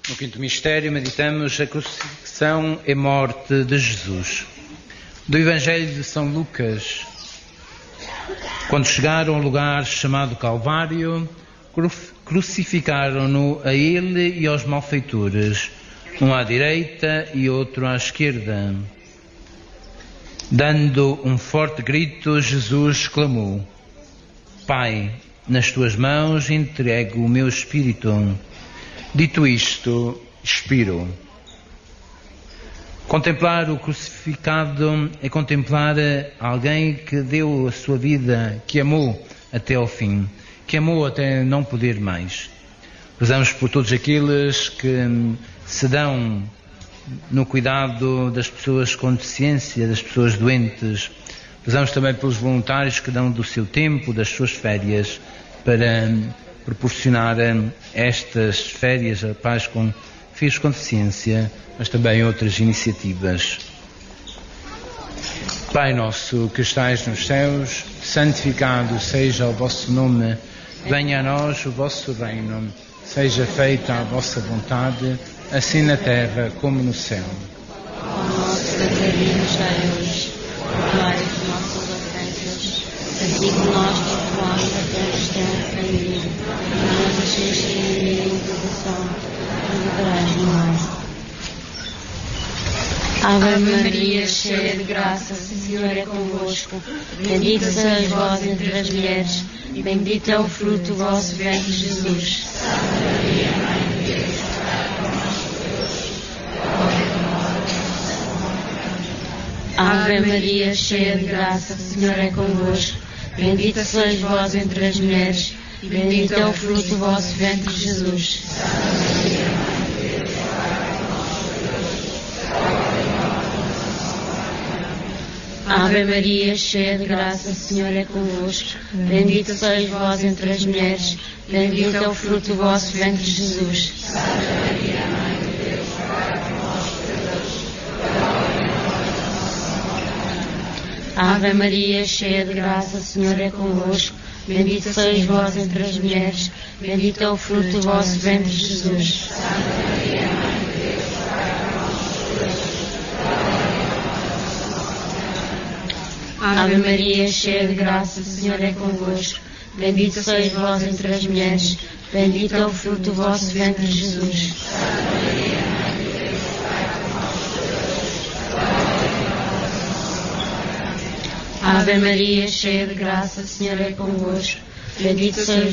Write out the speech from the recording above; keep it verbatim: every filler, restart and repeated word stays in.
No quinto mistério meditamos a crucifixão e morte de Jesus. Do Evangelho de São Lucas. Quando chegaram ao lugar chamado Calvário, crucificaram-no a ele e aos malfeitores, um à direita e outro à esquerda. Dando um forte grito, Jesus clamou: Pai, nas tuas mãos entrego o meu espírito. Dito isto, expirou. Contemplar o crucificado é contemplar alguém que deu a sua vida, que amou até ao fim, que amou até não poder mais. Rezamos por todos aqueles que se dão no cuidado das pessoas com deficiência, das pessoas doentes. Rezamos também pelos voluntários que dão do seu tempo, das suas férias, para proporcionar estas férias a pais com filhos com deficiência, mas também outras iniciativas. Pai nosso que estais nos céus, santificado seja o vosso nome, venha a nós o vosso reino, seja feita a vossa vontade, assim na terra como no céu. O nosso cada dia nos dai hoje, perdoai as nossas ofensas, assim como nós perdoamos a quem nos tem ofendido. Não nos deixeis cair em tentação, mas livrai-nos do mal. Ave Maria, cheia de graça, o Senhor é convosco. Bendita sois vós entre as mulheres, e bendito é o fruto do vosso ventre, Jesus. Santa Maria, Mãe de Deus, Ave Maria, cheia de graça, o Senhor é convosco. Bendita sois vós entre as mulheres, e bendito é o fruto do vosso ventre, Jesus. Ave Maria, cheia de graça, o Senhor é convosco. Bendita sois vós entre as mulheres, bendito é o fruto do vosso ventre, Jesus. Ave Maria, cheia de graça, o Senhor é convosco. Bendita sois vós entre as mulheres, bendito é o fruto do vosso ventre, Jesus. Ave Maria, cheia de graça, o Senhor é convosco. Bendita sois vós entre as mulheres, bendito é o fruto do vosso ventre, Jesus. Ave Maria, cheia de graça, o Senhor é convosco. Bendito sois